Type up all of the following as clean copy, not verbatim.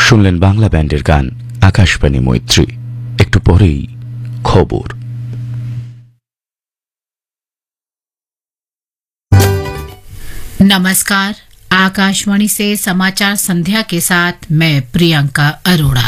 শুনলেন বাংলা ব্যান্ডের গান আকাশবাণী মৈত্রী। একটু পরেই খবর। नमस्कार, आकाशवाणी से समाचार संध्या के साथ मैं प्रियंका अरोड़ा।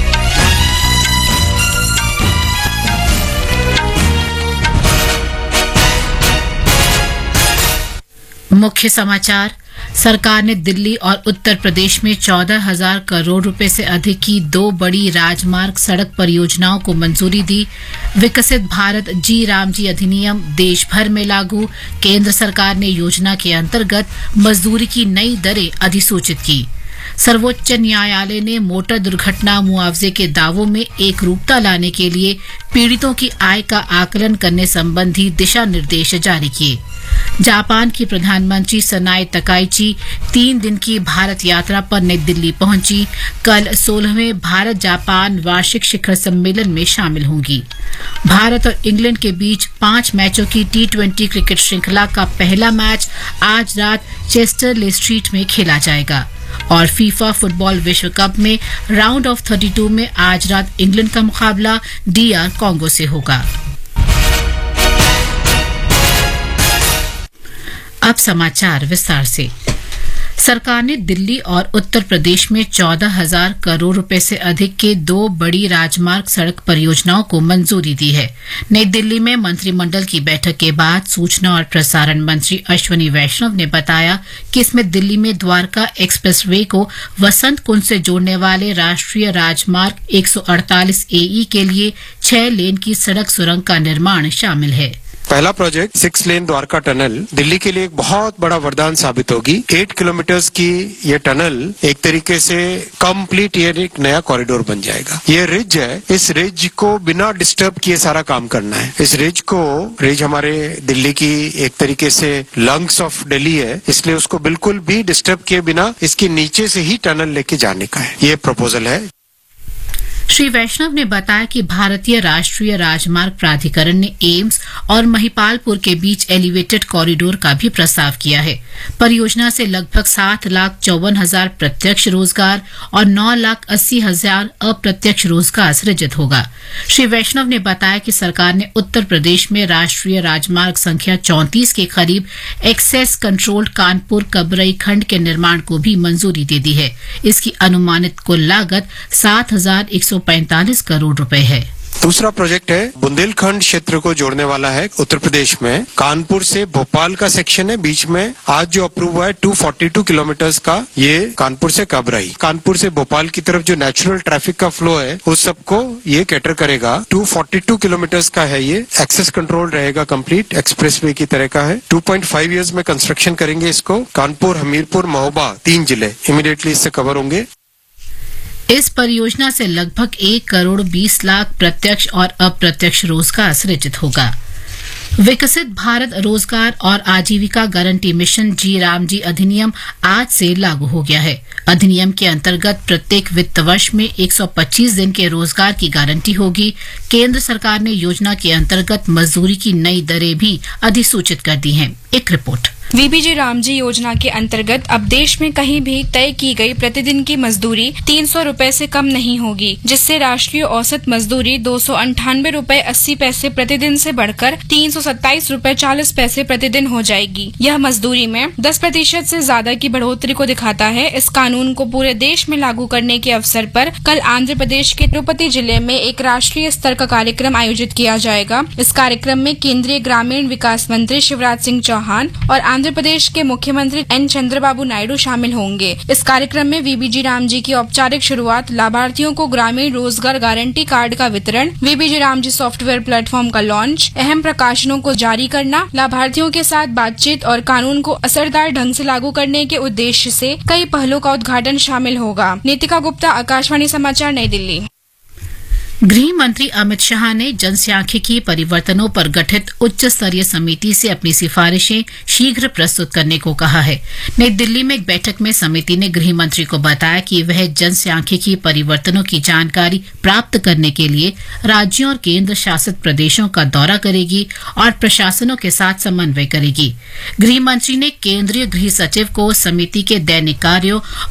मुख्य समाचार। सरकार ने दिल्ली और उत्तर प्रदेश में 14,000 करोड़ रुपए से अधिक की 2 बड़ी राजमार्ग सड़क परियोजनाओं को मंजूरी दी। विकसित भारत जी रामजी अधिनियम देश भर में लागू। केंद्र सरकार ने योजना के अंतर्गत मजदूरी की नई दरें अधिसूचित की। सर्वोच्च न्यायालय ने मोटर दुर्घटना मुआवजे के दावों में एकरूपता लाने के लिए पीड़ितों की आय का आकलन करने संबंधी दिशा निर्देश जारी किए। जापान की प्रधानमंत्री सनाए तकाइची 3 दिन की भारत यात्रा पर नई दिल्ली पहुंची। कल 16वें भारत जापान वार्षिक शिखर सम्मेलन में शामिल होंगी। भारत और इंग्लैंड के बीच 5 मैचों की T20 क्रिकेट श्रृंखला का पहला मैच आज रात चेस्टर-ले स्ट्रीट में खेला जाएगा। और फीफा फुटबॉल विश्व कप में राउंड ऑफ 32 में आज रात इंग्लैंड का मुकाबला DR कांगो से होगा। अब समाचार विस्तार से। सरकार ने दिल्ली और उत्तर प्रदेश में 14,000 करोड़ रुपए से अधिक के 2 बड़ी राजमार्ग सड़क परियोजनाओं को मंजूरी दी है। नई दिल्ली में मंत्रिमंडल की बैठक के बाद सूचना और प्रसारण मंत्री अश्विनी वैष्णव ने बताया कि इसमें दिल्ली में द्वारका एक्सप्रेसवे को वसंत कुंज से जोड़ने वाले राष्ट्रीय राजमार्ग 148 AE के लिए 6 लेन की सड़क सुरंग का निर्माण शामिल है। पहला प्रोजेक्ट 6 लेन द्वारका टनल दिल्ली के लिए एक बहुत बड़ा वरदान साबित होगी। 8 किलोमीटर्स की ये टनल एक तरीके से कंप्लीट ये एक नया कॉरिडोर बन जाएगा। ये रिज है, इस रिज को बिना डिस्टर्ब किए सारा काम करना है। इस रिज हमारे दिल्ली की एक तरीके से लंग्स ऑफ दिल्ली है, इसलिए उसको बिल्कुल भी डिस्टर्ब किए बिना इसके नीचे से ही टनल लेके जाने का है। ये प्रपोजल है। श्री वैष्णव ने बताया कि भारतीय राष्ट्रीय राजमार्ग प्राधिकरण ने एम्स और महिपालपुर के बीच एलिवेटेड कॉरिडोर का भी प्रस्ताव किया है। परियोजना से लगभग 7,54,000 प्रत्यक्ष रोजगार और 9,80,000 अप्रत्यक्ष रोजगार सृजित होगा। श्री वैष्णव ने बताया कि सरकार ने उत्तर प्रदेश में राष्ट्रीय राजमार्ग संख्या 34 के करीब एक्सेस कंट्रोल्ड कानपुर कबरई खंड के निर्माण को भी मंजूरी दे दी है। इसकी अनुमानित कुल लागत 7,145 करोड़ रुपए है। दूसरा प्रोजेक्ट है बुंदेलखंड क्षेत्र को जोड़ने वाला है। उत्तर प्रदेश में कानपुर से भोपाल का सेक्शन है, बीच में आज जो अप्रूव हुआ है 242 किलोमीटर्स का, ये कानपुर से कबरई, कानपुर से भोपाल की तरफ जो नेचुरल ट्रैफिक का फ्लो है उस सबको ये कैटर करेगा। 242 किलोमीटर्स का है, ये एक्सेस कंट्रोल रहेगा, कंप्लीट एक्सप्रेसवे की तरह का है। 2.5 इयर्स में कंस्ट्रक्शन करेंगे इसको। कानपुर, हमीरपुर, महोबा 3 जिले इमीडिएटली इससे कवर होंगे। इस परियोजना से लगभग 1 करोड़ 20 लाख प्रत्यक्ष और अप्रत्यक्ष रोजगार सृजित होगा। विकसित भारत रोजगार और आजीविका गारंटी मिशन जी रामजी अधिनियम आज से लागू हो गया है। अधिनियम के अंतर्गत प्रत्येक वित्त वर्ष में 125 दिन के रोजगार की गारंटी होगी। केंद्र सरकार ने योजना के अंतर्गत मजदूरी की नई दरें भी अधिसूचित कर दी हैं। एक रिपोर्ट। VBG रामजी योजना के अंतर्गत अब देश में कहीं भी तय की गई प्रतिदिन की मजदूरी 300 रुपए से कम नहीं होगी, जिससे राष्ट्रीय औसत मजदूरी 298 रुपए 80 पैसे प्रतिदिन से बढ़कर 327 रुपए 40 पैसे प्रतिदिन हो जाएगी। यह मजदूरी में 10% से ज्यादा की बढ़ोतरी को दिखाता है। इस कानून को पूरे देश में लागू करने के अवसर पर कल आंध्र प्रदेश के तिरुपति जिले में एक राष्ट्रीय स्तर का कार्यक्रम आयोजित किया जाएगा। इस कार्यक्रम में केंद्रीय ग्रामीण विकास मंत्री शिवराज सिंह चौहान और आंध्र प्रदेश के मुख्यमंत्री N चंद्रबाबू नायडू शामिल होंगे। इस कार्यक्रम में VBG रामजी की औपचारिक शुरुआत, लाभार्थियों को ग्रामीण रोजगार गारंटी कार्ड का वितरण, VBG रामजी सॉफ्टवेयर प्लेटफॉर्म का लॉन्च, अहम प्रकाशनों को जारी करना, लाभार्थियों के साथ बातचीत और कानून को असरदार ढंग से लागू करने के उद्देश्य से कई पहलों का उद्घाटन शामिल होगा। नीतिका गुप्ता, आकाशवाणी समाचार, नई दिल्ली। गृह मंत्री अमित शाह ने जनसांख्यिकी परिवर्तनों पर गठित उच्च स्तरीय समिति से अपनी सिफारिशें शीघ्र प्रस्तुत करने को कहा है। नई दिल्ली में एक बैठक में समिति ने गृह मंत्री को बताया कि वह जनसांख्यिकी परिवर्तनों की जानकारी प्राप्त करने के लिए राज्यों और केंद्र शासित प्रदेशों का दौरा करेगी और प्रशासनों के साथ समन्वय करेगी। गृह मंत्री ने केंद्रीय गृह सचिव को समिति के दैनिक कार्यों